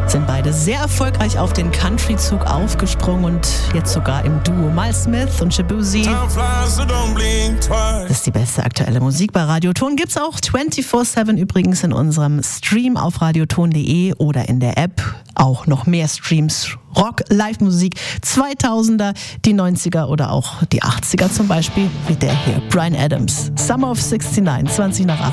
Sind beide sehr erfolgreich auf den Country-Zug aufgesprungen und jetzt sogar im Duo Miles Smith und Shaboozey. Das ist die beste aktuelle Musik bei Radioton. Gibt's auch 24/7 übrigens in unserem Stream auf radioton.de oder in der App. Auch noch mehr Streams, Rock, Live-Musik, 2000er, die 90er oder auch die 80er zum Beispiel, wie der hier, Bryan Adams. Summer of 69, 20 nach 8.